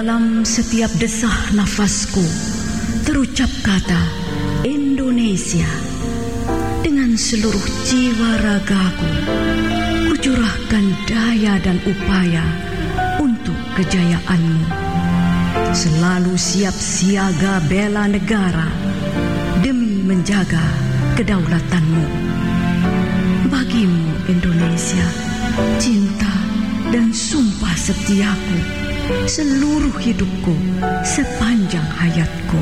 Dalam setiap desah nafasku terucap kata Indonesia. Dengan seluruh jiwa ragaku kucurahkan daya dan upaya untuk kejayaanmu. Selalu siap siaga bela negara demi menjaga kedaulatanmu. Bagimu Indonesia, cinta dan sumpah setiaku seluruh hidupku sepanjang hayatku.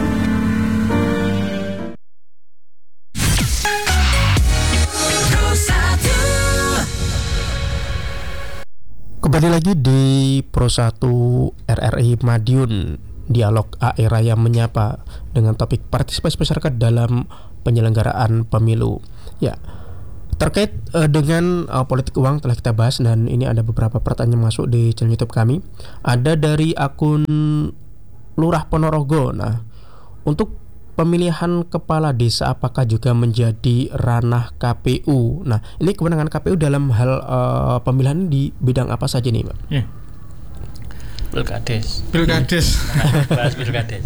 Kembali lagi di Pro 1 RRI Madiun, dialog AE Raya menyapa dengan topik partisipasi masyarakat dalam penyelenggaraan pemilu. Ya, terkait dengan politik uang telah kita bahas, dan ini ada beberapa pertanyaan masuk di channel YouTube kami. Ada dari akun Lurah Ponorogo. Nah, untuk pemilihan kepala desa apakah juga menjadi ranah KPU? Nah, ini kewenangan KPU dalam hal pemilihan di bidang apa saja nih, Pak? Ya. Pilkades. Bahas pilkades.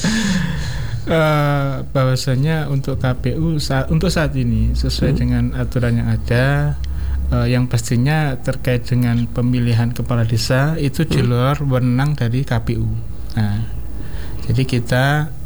Bahwasanya untuk KPU untuk saat ini sesuai dengan aturan yang ada, yang pastinya terkait dengan pemilihan kepala desa itu di luar wewenang dari KPU. Nah, jadi kita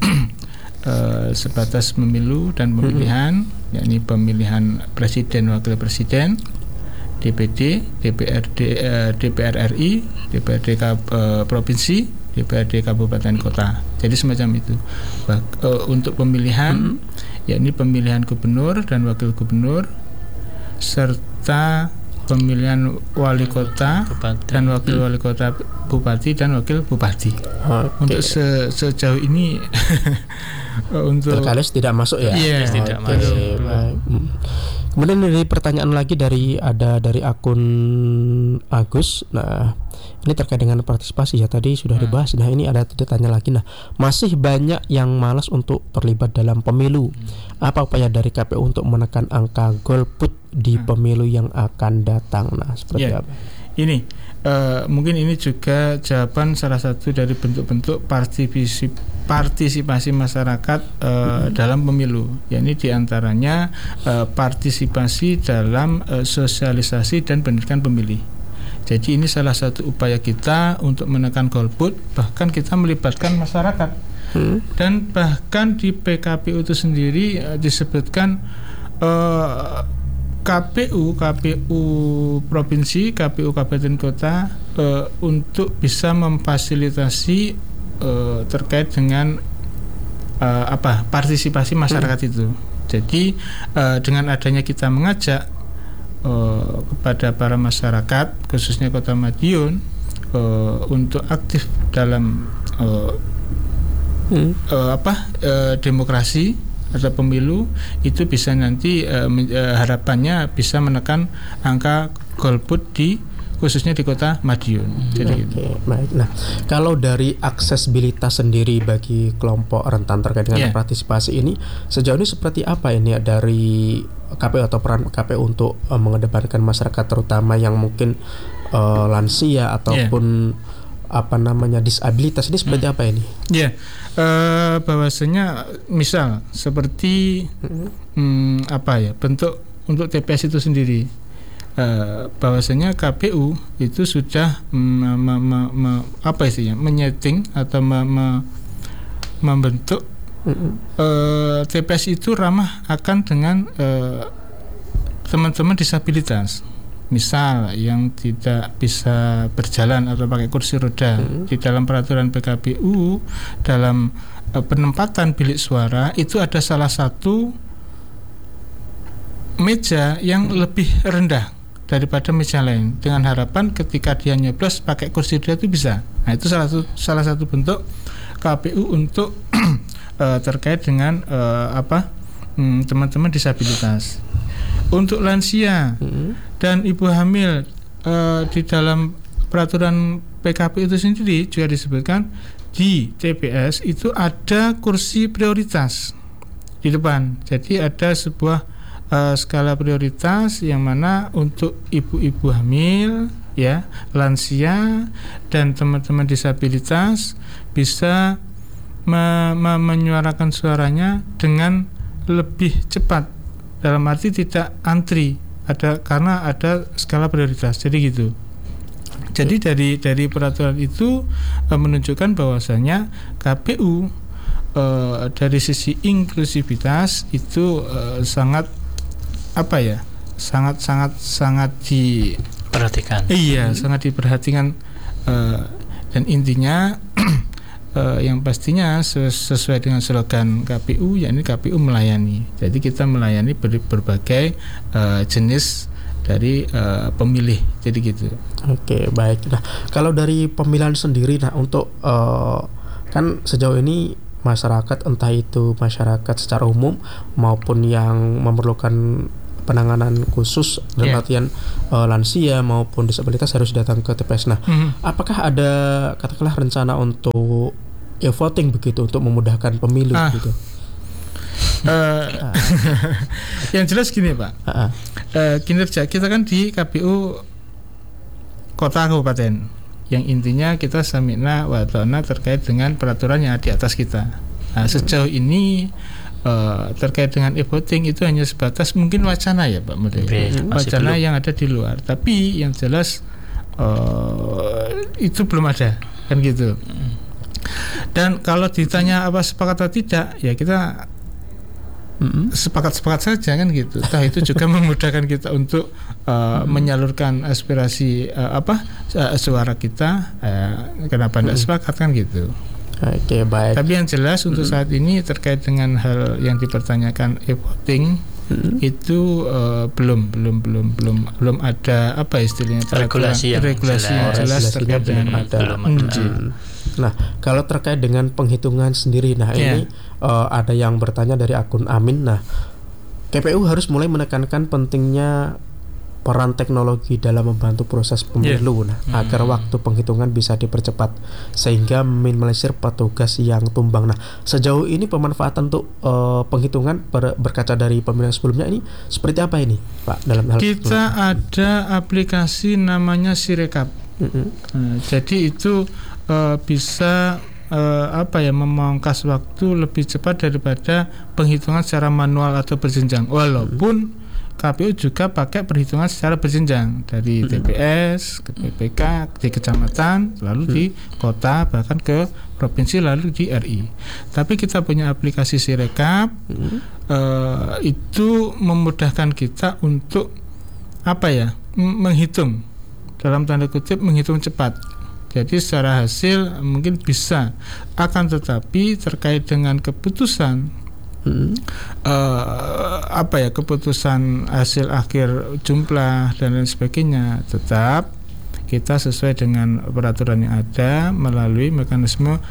sebatas pemilu dan pemilihan, yakni pemilihan presiden, wakil presiden, DPD, DPRD, DPR RI, DPRD provinsi, DPRD kabupaten kota. Jadi semacam itu. Untuk pemilihan, yakni pemilihan gubernur dan wakil gubernur, serta pemilihan wali kota bupati, dan wakil wali kota, bupati dan wakil bupati. Untuk sejauh ini untuk Pilkades tidak masuk ya? Iya, tidak masuk. Kemudian dari pertanyaan lagi dari akun Agus. Nah, ini terkait dengan partisipasi ya, tadi sudah dibahas. Nah, ini ada tanya lagi. Nah, masih banyak yang malas untuk terlibat dalam pemilu. Apa upaya dari KPU untuk menekan angka golput di pemilu yang akan datang? Nah, seperti apa? Ini mungkin ini juga jawaban salah satu dari bentuk-bentuk partisipasi masyarakat dalam pemilu, yakni diantaranya partisipasi dalam sosialisasi dan pendidikan pemilih. Jadi ini salah satu upaya kita untuk menekan golput, bahkan kita melibatkan masyarakat. Dan bahkan di PKPU itu sendiri disebutkan KPU provinsi, KPU kabupaten kota untuk bisa memfasilitasi terkait dengan partisipasi masyarakat itu. Jadi dengan adanya kita mengajak kepada para masyarakat, khususnya Kota Madiun, untuk aktif dalam demokrasi atau pemilu, itu bisa nanti harapannya bisa menekan angka golput khususnya di Kota Madiun. Jadi baik. Nah, kalau dari aksesibilitas sendiri bagi kelompok rentan terkait dengan partisipasi ini, sejauh ini seperti apa ini dari KPU atau peran KPU untuk mengedepankan masyarakat terutama yang mungkin lansia ataupun disabilitas ini seperti apa ini? Bahwasanya misal seperti bentuk untuk TPS itu sendiri, bahwasanya KPU itu sudah menyeting atau membentuk TPS itu ramah akan dengan teman-teman disabilitas. Misal yang tidak bisa berjalan atau pakai kursi roda, di dalam peraturan PKPU dalam penempatan bilik suara itu ada salah satu meja yang lebih rendah daripada meja lain, dengan harapan ketika dia nyoblos pakai kursi roda itu bisa. Nah, itu salah satu bentuk KPU untuk terkait dengan teman-teman disabilitas. Untuk lansia dan ibu hamil, di dalam peraturan PKPU itu sendiri juga disebutkan di TPS itu ada kursi prioritas di depan. Jadi ada sebuah skala prioritas yang mana untuk ibu-ibu hamil ya, lansia dan teman-teman disabilitas bisa menyuarakan suaranya dengan lebih cepat, dalam arti tidak antri, karena ada skala prioritas. Jadi gitu. Jadi dari peraturan itu menunjukkan bahwasanya KPU dari sisi inklusivitas itu sangat diperhatikan. Iya, sangat diperhatikan, dan intinya yang pastinya sesuai dengan slogan KPU, yakni KPU melayani. Jadi kita melayani berbagai jenis dari pemilih. Jadi gitu. Oke, baik. Nah, kalau dari pemilihan sendiri, nah untuk kan sejauh ini masyarakat, entah itu masyarakat secara umum maupun yang memerlukan penanganan khusus dalam artian lansia maupun disabilitas harus datang ke TPS. Nah, apakah ada katakanlah rencana untuk voting begitu untuk memudahkan pemilu gitu? Yang jelas gini Pak, kinerja kita kan di KPU kota kabupaten, yang intinya kita sami'na wa ta'na terkait dengan peraturan yang di atas kita. Nah, sejauh ini terkait dengan e-voting itu hanya sebatas mungkin wacana ya Pak Mude, wacana yang ada di luar, tapi yang jelas itu belum ada, kan gitu. Dan kalau ditanya apa sepakat atau tidak, ya kita sepakat saja, kan gitu. Nah, itu juga memudahkan kita untuk menyalurkan aspirasi suara kita. Kenapa tidak sepakat, kan gitu. Oke, baik. Tapi yang jelas untuk saat ini terkait dengan hal yang dipertanyakan e-voting itu belum ada istilahnya regulasi yang jelas terkait dengan Nah, kalau terkait dengan penghitungan sendiri, nah ini ada yang bertanya dari akun Amin. Nah, KPU harus mulai menekankan pentingnya peran teknologi dalam membantu proses pemilu, agar waktu penghitungan bisa dipercepat sehingga minimalisir petugas yang tumbang. Nah, sejauh ini pemanfaatan untuk penghitungan berkaca dari pemilu sebelumnya ini seperti apa ini, Pak? Dalam hal kita ada aplikasi namanya Sirekap. Jadi itu bisa memangkas waktu lebih cepat daripada penghitungan secara manual atau berjenjang. Walaupun KPU juga pakai perhitungan secara berjenjang dari TPS ke PPK, di kecamatan, lalu di kota, bahkan ke provinsi, lalu di RI. Tapi kita punya aplikasi Sirekap, itu memudahkan kita untuk menghitung, dalam tanda kutip menghitung cepat. Jadi secara hasil mungkin bisa, akan tetapi terkait dengan keputusan keputusan hasil akhir jumlah dan lain sebagainya, tetap kita sesuai dengan peraturan yang ada melalui mekanisme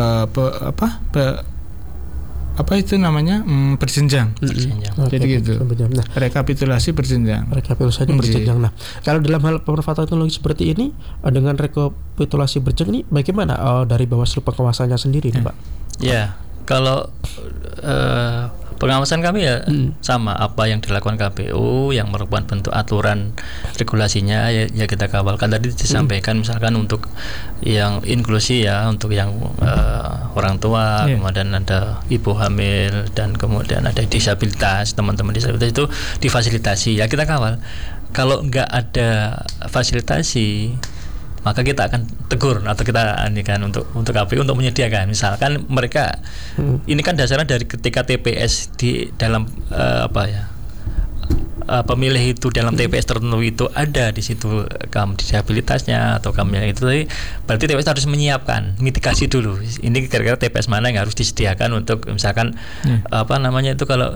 berjenjang. Jadi gitu. Nah, rekapitulasi berjenjang. Nah, kalau dalam hal pemanfaatan teknologi seperti ini dengan rekapitulasi berjenjang ini bagaimana dari Bawaslu pengawasannya sendiri nih, Pak? Ya, kalau pengawasan kami ya sama apa yang dilakukan KPU yang merupakan bentuk aturan regulasinya ya kita kawalkan. Tadi disampaikan misalkan untuk yang inklusi ya, untuk yang orang tua, kemudian ada ibu hamil, dan kemudian ada disabilitas, teman-teman disabilitas itu difasilitasi ya kita kawal. Kalau nggak ada fasilitasi, maka kita akan tegur atau kita untuk KPU untuk menyediakan. Misalkan mereka ini kan dasarnya dari ketika TPS di dalam pemilih itu dalam TPS tertentu itu ada di situ kaum disabilitasnya atau kaum yang itu, berarti TPS harus menyiapkan mitigasi dulu. Ini kira-kira TPS mana yang harus disediakan untuk misalkan itu kalau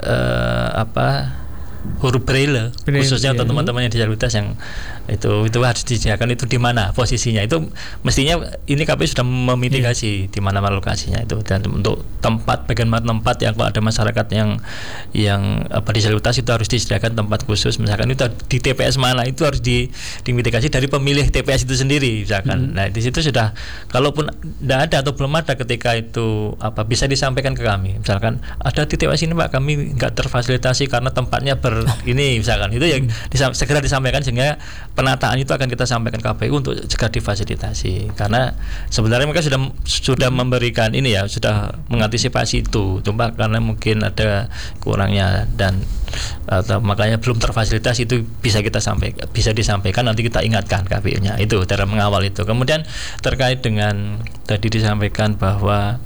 huruf braille khususnya untuk teman-teman yang disabilitas yang itu harus disediakan, itu di mana posisinya, itu mestinya ini KPU sudah memitigasi di mana lokasinya itu. Dan untuk tempat, bagaimana tempat yang kalau ada masyarakat yang disabilitas itu harus disediakan tempat khusus, misalkan itu di TPS mana, itu harus dimitigasi dari pemilih TPS itu sendiri misalkan. Nah, di situ sudah, kalaupun tidak ada atau belum ada ketika itu bisa disampaikan ke kami, misalkan ada di TPS ini Pak, kami nggak terfasilitasi karena tempatnya nomor ini misalkan, itu yang segera disampaikan, sehingga penataan itu akan kita sampaikan KPU untuk segera difasilitasi, karena sebenarnya mereka sudah memberikan ini ya, sudah mengantisipasi itu, cuma karena mungkin ada kurangnya dan atau makanya belum terfasilitasi, itu bisa disampaikan, nanti kita ingatkan KPU-nya, itu cara mengawal itu. Kemudian terkait dengan tadi disampaikan bahwa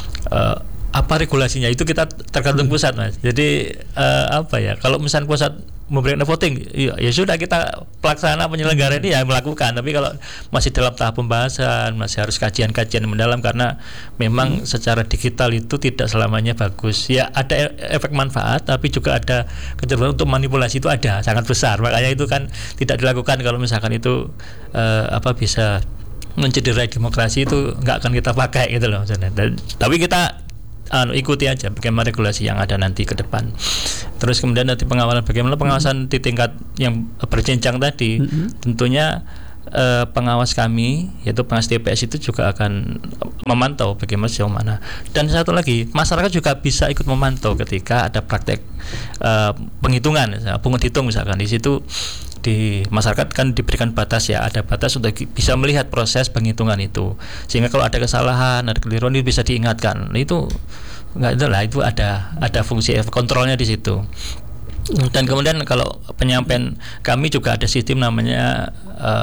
apa regulasinya itu kita tergantung pusat, Mas. Jadi apa ya, kalau misalnya pusat memberikan voting, ya sudah, kita pelaksana penyelenggara ini ya melakukan. Tapi kalau masih dalam tahap pembahasan, masih harus kajian-kajian mendalam, karena memang secara digital itu tidak selamanya bagus. Ya ada efek manfaat, tapi juga ada kecenderungan untuk manipulasi, itu ada sangat besar. Makanya itu kan tidak dilakukan kalau misalkan itu bisa mencederai demokrasi, itu nggak akan kita pakai gitu loh. Tapi kita ikuti aja bagaimana regulasi yang ada nanti ke depan. Terus kemudian nanti pengawasan, bagaimana pengawasan di tingkat yang berjenjang tadi. Tentunya pengawas kami, yaitu pengawas TPS itu juga akan memantau bagaimana sejauh mana. Dan satu lagi, masyarakat juga bisa ikut memantau ketika ada praktek penghitungan, pungut hitung misalkan. Di situ di masyarakat kan diberikan batas ya, ada batas untuk bisa melihat proses penghitungan itu, sehingga kalau ada kesalahan, ada keliruan, itu bisa diingatkan. Itu enggak, itu ada fungsi kontrolnya di situ. Dan kemudian kalau penyampaian kami juga ada sistem namanya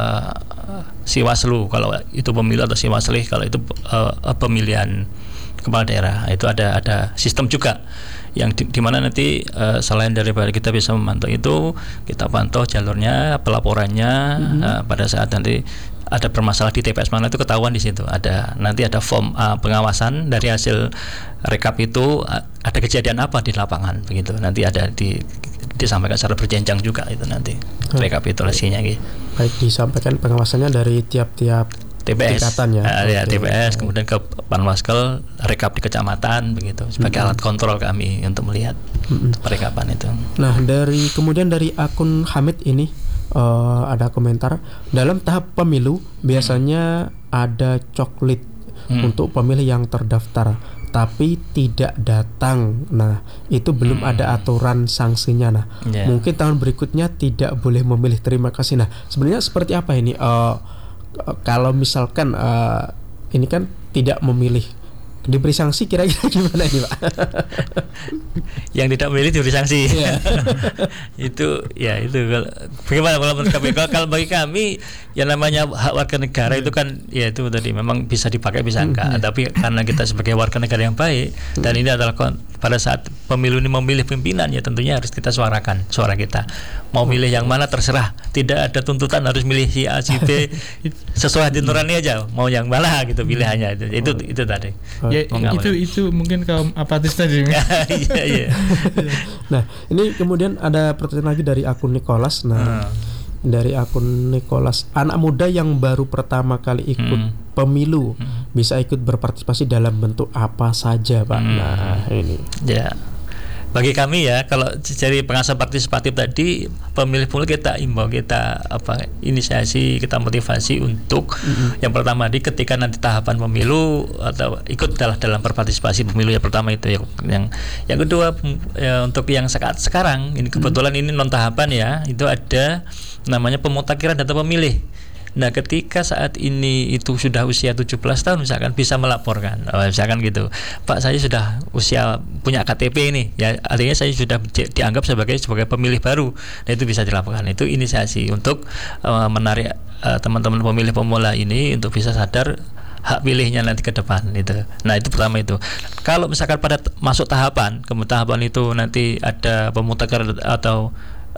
Siwaslu, kalau itu pemilu, atau Siwaslih kalau itu pemilihan kepala daerah. Itu ada sistem juga yang dimana nanti selain daripada kita bisa memantau itu, kita pantau jalurnya, pelaporannya. Pada saat nanti ada permasalahan di TPS mana, itu ketahuan di situ. Nanti ada form pengawasan dari hasil rekap itu, ada kejadian apa di lapangan begitu. Nanti ada disampaikan secara berjenjang juga itu nanti rekapitulasinya gitu. Baik, disampaikan pengawasannya dari tiap-tiap TPS, tingkatan ya. TPS, kemudian ke Panwaskel, rekap di kecamatan begitu, sebagai alat kontrol kami untuk melihat perekapan itu. Nah, kemudian dari akun Hamid ini ada komentar, dalam tahap pemilu biasanya ada coklit untuk pemilih yang terdaftar tapi tidak datang. Nah, itu belum ada aturan sanksinya. Nah, mungkin tahun berikutnya tidak boleh memilih. Terima kasih. Nah, sebenarnya seperti apa ini? Kalau misalkan ini kan tidak memilih, diberi sanksi, kira-kira gimana ini, Pak? Yang tidak memilih diberi sanksi. itu bagaimana kalau menurut KPU? Kalau bagi kami, yang namanya hak warga negara itu kan, ya itu tadi memang bisa dipakai, bisa enggak. Tapi karena kita sebagai warga negara yang baik, dan ini adalah pada saat pemilu ini memilih pimpinan, ya tentunya harus kita suarakan suara kita. Mau milih yang mana terserah, tidak ada tuntutan harus milih si A, si B, sesuai hati nurani aja, mau yang mana gitu pilihannya. Itu tadi. Ya, itu mungkin kaum apatis tadi. Iya. Nah, ini kemudian ada pertanyaan lagi dari akun Nicholas. Nah, dari akun Nicholas, anak muda yang baru pertama kali ikut pemilu bisa ikut berpartisipasi dalam bentuk apa saja, Pak? Nah, ini. Ya. Bagi kami ya, kalau dari pengawasan partisipatif tadi, pemilih-pemilih kita imbau, kita inisiasi, kita motivasi untuk yang pertama ketika nanti tahapan pemilu atau ikut dalam berpartisipasi pemilu yang pertama itu yang kedua untuk yang sekarang ini kebetulan ini non tahapan ya, itu ada namanya pemutakhiran data pemilih. Nah, ketika saat ini itu sudah usia 17 tahun misalkan, bisa melaporkan, misalkan gitu, Pak, saya sudah usia punya KTP ini, ya artinya saya sudah dianggap sebagai pemilih baru. Nah, itu bisa dilaporkan. Itu inisiasi untuk menarik teman-teman pemilih pemula ini untuk bisa sadar hak pilihnya nanti ke depan itu. Nah, itu pertama itu. Kalau misalkan pada masuk tahapan, kemudian tahapan itu nanti ada pemutakhiran atau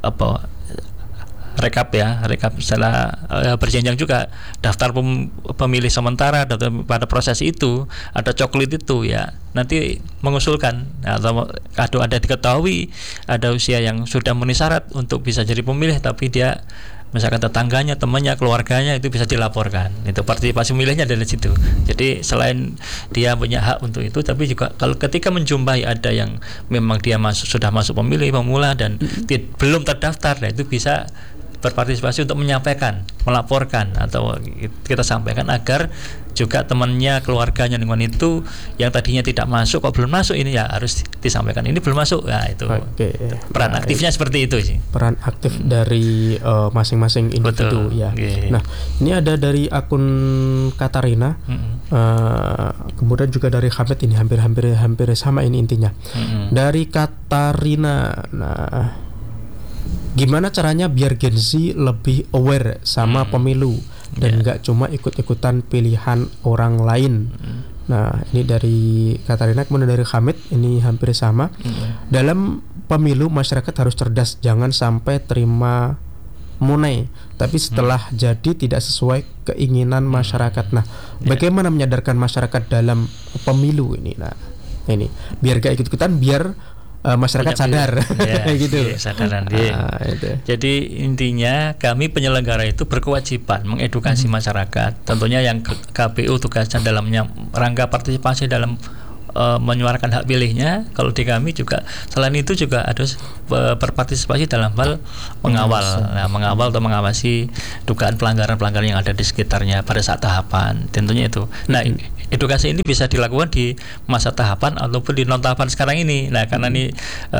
rekap setelah berjenjang juga daftar pemilih sementara, pada proses itu ada coklit itu ya, nanti mengusulkan atau ada diketahui ada usia yang sudah memenuhi syarat untuk bisa jadi pemilih, tapi dia misalkan tetangganya, temannya, keluarganya, itu bisa dilaporkan. Itu partisipasi milihnya dari situ. Jadi selain dia punya hak untuk itu, tapi juga kalau ketika menjumpai ada yang memang dia sudah masuk pemilih pemula dan belum terdaftar, nah itu bisa berpartisipasi untuk menyampaikan, melaporkan atau kita sampaikan agar juga temannya, keluarganya, lingkungan itu yang tadinya tidak masuk, kok belum masuk ini ya harus disampaikan ini belum masuk. Nah itu peran aktifnya seperti itu sih. Peran aktif dari masing-masing individu. Ya. Nah ini ada dari akun Katarina, kemudian juga dari Hamid, ini hampir sama ini intinya. Dari Katarina, nah gimana caranya biar Gen Z lebih aware sama pemilu dan nggak cuma ikut-ikutan pilihan orang lain. Nah ini dari Katarina, kemudian dari Hamid ini hampir sama. Dalam pemilu masyarakat harus cerdas, jangan sampai terima money tapi setelah jadi tidak sesuai keinginan masyarakat. Nah bagaimana menyadarkan masyarakat dalam pemilu ini? Nah ini biar gak ikut-ikutan, biar masyarakat sadar, gitu. Sadaran itu. Jadi intinya kami penyelenggara itu berkewajiban mengedukasi masyarakat. Tentunya yang KPU tugasnya dalamnya rangka partisipasi dalam menyuarakan hak pilihnya. Kalau di kami juga selain itu juga harus berpartisipasi dalam hal mengawal, mengawal atau mengawasi dugaan pelanggaran-pelanggaran yang ada di sekitarnya pada saat tahapan. Tentunya itu. Nah, edukasi ini bisa dilakukan di masa tahapan ataupun di non tahapan sekarang ini. Nah, karena ini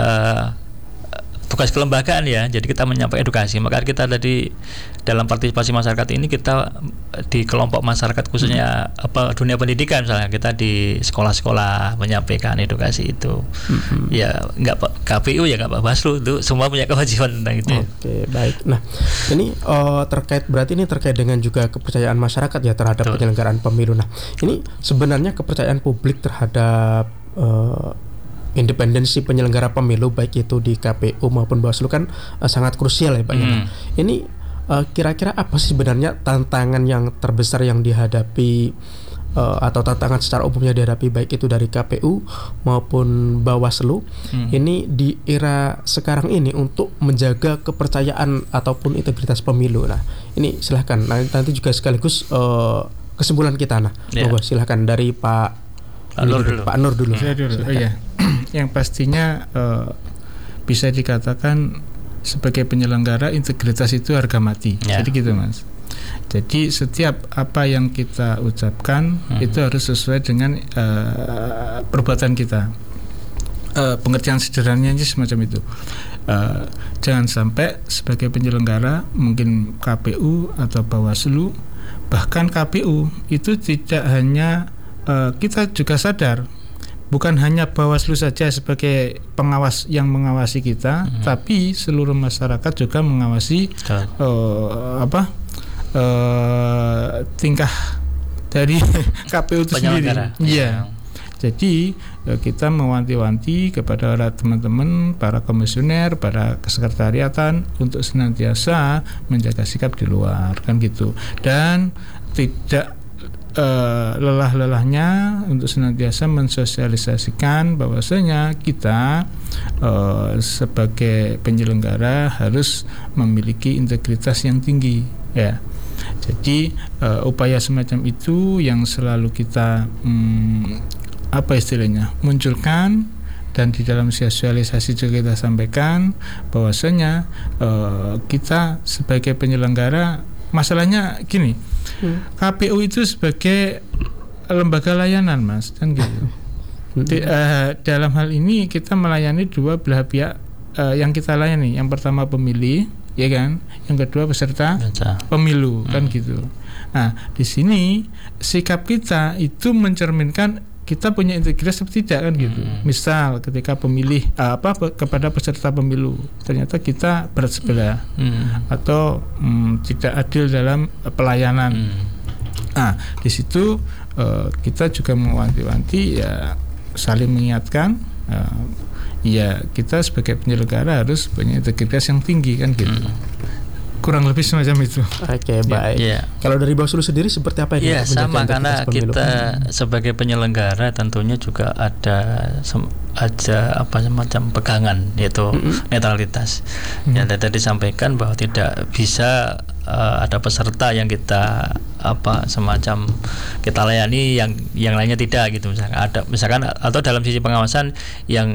tugas kelembagaan ya, jadi kita menyampaikan edukasi. Maka kita tadi dalam partisipasi masyarakat ini kita di kelompok masyarakat khususnya dunia pendidikan, misalnya kita di sekolah-sekolah menyampaikan edukasi itu. Ya nggak KPU ya nggak Bawaslu, itu semua punya kewajiban tentang itu. Oke, baik. Nah ini terkait dengan juga kepercayaan masyarakat ya terhadap penyelenggaraan pemilu. Nah ini sebenarnya kepercayaan publik terhadap independensi penyelenggara pemilu baik itu di KPU maupun Bawaslu kan sangat krusial ya Pak. Ini kira-kira apa sih sebenarnya tantangan yang terbesar yang dihadapi atau tantangan secara umumnya dihadapi baik itu dari KPU maupun Bawaslu ini di era sekarang ini untuk menjaga kepercayaan ataupun integritas pemilu. Nah ini silahkan nanti juga sekaligus kesimpulan kita. Nah silahkan dari Pak Nur dulu. Oh iya. Yang pastinya bisa dikatakan sebagai penyelenggara integritas itu harga mati. Jadi gitu Mas. Jadi setiap apa yang kita ucapkan itu harus sesuai dengan perbuatan kita. Pengertian sederhananya semacam itu. Jangan sampai sebagai penyelenggara mungkin KPU atau Bawaslu, bahkan KPU itu tidak hanya kita juga sadar bukan hanya Bawaslu saja sebagai pengawas yang mengawasi kita, tapi seluruh masyarakat juga mengawasi tingkah dari KPU itu sendiri. Iya. Jadi kita mewanti-wanti kepada para teman-teman, para komisioner, para kesekretariatan untuk senantiasa menjaga sikap di luar, kan gitu. Dan tidak lelah-lelahnya untuk senantiasa mensosialisasikan bahwasanya kita sebagai penyelenggara harus memiliki integritas yang tinggi ya. Jadi upaya semacam itu yang selalu kita munculkan, dan di dalam sosialisasi juga kita sampaikan bahwasanya kita sebagai penyelenggara, masalahnya gini, KPU itu sebagai lembaga layanan Mas, kan gitu. Dalam hal ini kita melayani dua belah pihak yang kita layani. Yang pertama pemilih, ya kan? Yang kedua peserta pemilu, kan gitu. Nah, di sini sikap kita itu mencerminkan kita punya integritas atau tidak, kan gitu. Misal ketika pemilih kepada peserta pemilu ternyata kita berat sebelah atau tidak adil dalam pelayanan. Nah, di situ kita juga mewanti-wanti ya, saling mengingatkan ya kita sebagai penyelenggara harus punya integritas yang tinggi, kan gitu. Kurang lebih semacam itu. Oke, baik. Kalau dari Bawaslu sendiri seperti apa ini? Sama, karena kita sebagai penyelenggara tentunya juga ada semacam pegangan, yaitu netralitas. Yang tadi disampaikan bahwa tidak bisa ada peserta yang kita semacam kita layani yang lainnya tidak gitu. Misalkan atau dalam sisi pengawasan yang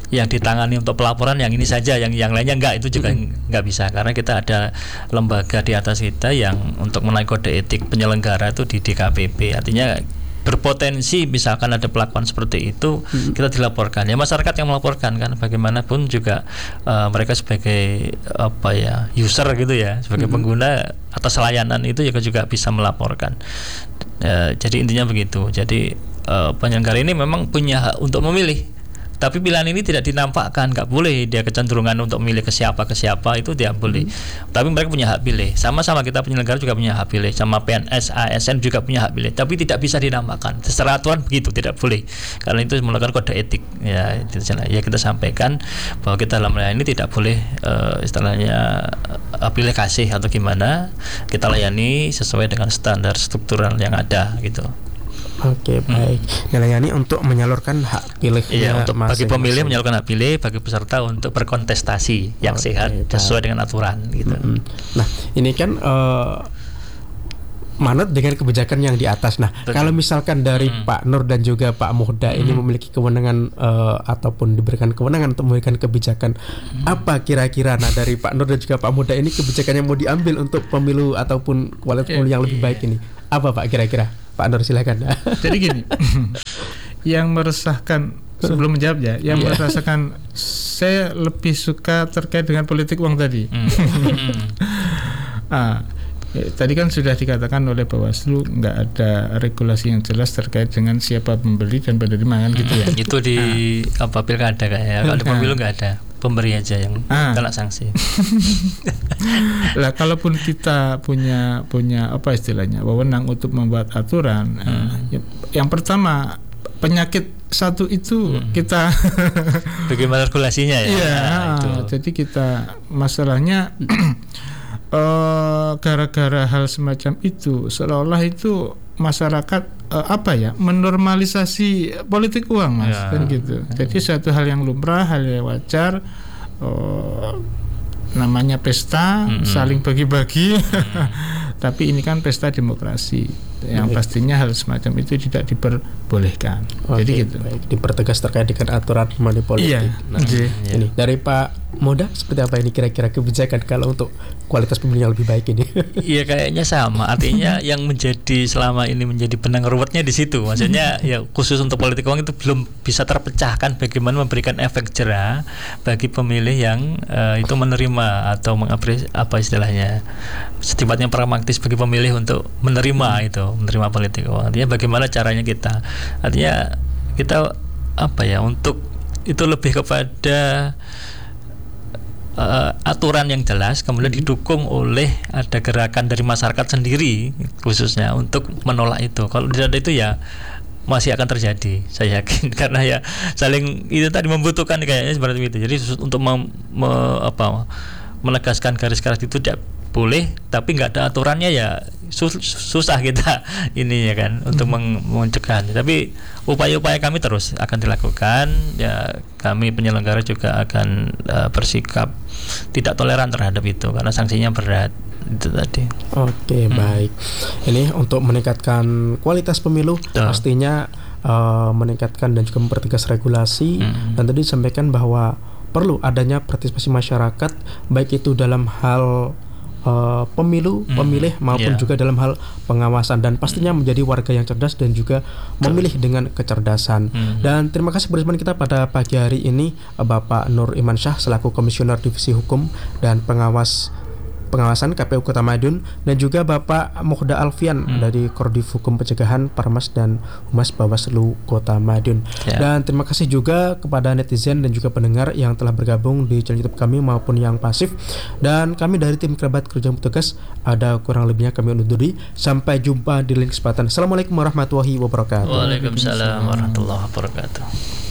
yang ditangani untuk pelaporan yang ini saja, yang lainnya enggak, itu juga enggak bisa, karena kita ada lembaga di atas kita yang untuk menaik kode etik penyelenggara itu di DKPP. Artinya berpotensi misalkan ada pelakuan seperti itu, kita dilaporkan. Ya masyarakat yang melaporkan kan, bagaimanapun juga mereka sebagai user gitu ya, sebagai pengguna atas layanan itu juga bisa melaporkan. Jadi intinya begitu. Jadi penyelenggara ini memang punya hak untuk memilih, tapi pilihan ini tidak dinampakkan, nggak boleh dia kecenderungan untuk memilih ke siapa itu tidak boleh. Tapi mereka punya hak pilih. Sama-sama kita penyelenggara juga punya hak pilih, sama PNS, ASN juga punya hak pilih. Tapi tidak bisa dinampakkan. Secara aturan begitu tidak boleh. Karena itu melanggar kode etik. Ya, kita sampaikan bahwa kita dalam melayani tidak boleh istilahnya pilih kasih atau gimana. Kita layani sesuai dengan standar struktural yang ada gitu. Oke, baik. Melayani untuk menyalurkan hak pilihnya. Iya, untuk bagi pemilih menyalurkan hak pilih, bagi peserta untuk berkontestasi yang sehat sesuai dengan aturan gitu. Nah, ini kan manut dengan kebijakan yang di atas. Nah, kalau misalkan dari Pak Nur dan juga Pak Muhda ini memiliki kewenangan ataupun diberikan kewenangan untuk memberikan kebijakan, apa kira-kira dari Pak Nur dan juga Pak Muhda ini kebijakan yang mau diambil untuk pemilu ataupun kualitas pemilu yang lebih baik ini? Apa Pak kira-kira? Pak Nur silakan. Jadi gini, yang meresahkan sebelum menjawab ya, yang meresahkan saya lebih suka terkait dengan politik uang tadi. Tadi kan sudah dikatakan oleh Bawaslu nggak ada regulasi yang jelas terkait dengan siapa pembeli dan penerima kan gitu ya. Itu di pilkada kayaknya. Kalau di pemilu nggak ada, pemberi aja yang kena sanksi. Lah kalaupun kita punya apa istilahnya wewenang untuk membuat aturan, yang pertama penyakit satu itu kita bagaimana regulasinya ya. Iya, jadi kita masalahnya gara-gara hal semacam itu seolah-olah itu masyarakat menormalisasi politik uang, Mas, kan gitu. Jadi suatu hal yang lumrah, hal yang wajar, namanya pesta, saling bagi-bagi. Tapi ini kan pesta demokrasi, yang pastinya hal semacam itu tidak diperbolehkan. Jadi gitu. Baik, dipertegas terkait dengan aturan money politik. Ini dari Pak Muhda, seperti apa ini kira-kira kebijakan kalau untuk kualitas pemilu yang lebih baik ini? Iya, kayaknya sama. Artinya yang menjadi selama ini menjadi benang ruwetnya di situ. Maksudnya ya khusus untuk politik uang itu belum bisa terpecahkan bagaimana memberikan efek jerah bagi pemilih yang itu menerima atau istilahnya sifatnya pragmatis bagi pemilih untuk menerima politik uang. Artinya bagaimana caranya kita? Artinya kita untuk itu lebih kepada aturan yang jelas, kemudian didukung oleh ada gerakan dari masyarakat sendiri khususnya untuk menolak itu. Kalau tidak ada itu ya masih akan terjadi, saya yakin, karena ya saling itu tadi membutuhkan kayaknya seperti itu. Jadi untuk menegaskan garis-garis itu tidak boleh, tapi nggak ada aturannya ya susah kita ini ya kan untuk mencegah. Tapi upaya-upaya kami terus akan dilakukan ya, kami penyelenggara juga akan bersikap tidak toleran terhadap itu karena sanksinya berat itu tadi. Oke, baik. Ini untuk meningkatkan kualitas pemilu pastinya meningkatkan dan juga mempertegas regulasi, dan tadi disampaikan bahwa perlu adanya partisipasi masyarakat baik itu dalam hal pemilu, pemilih maupun juga dalam hal pengawasan, dan pastinya menjadi warga yang cerdas dan juga memilih dengan kecerdasan. Dan terima kasih bersama kita pada pagi hari ini Bapak Nur Iman Syah selaku Komisioner Divisi Hukum dan Pengawasan KPU Kota Madiun, dan juga Bapak Muhda Alfian dari Koordif Hukum Pencegahan Parmas dan Humas Bawaslu Kota Madiun. Dan terima kasih juga kepada netizen dan juga pendengar yang telah bergabung di channel YouTube kami maupun yang pasif. Dan kami dari tim Kerabat Kerja Petugas ada kurang lebihnya kami undur diri. Sampai jumpa di lain kesempatan. Assalamualaikum warahmatullahi wabarakatuh. Waalaikumsalam warahmatullahi wabarakatuh.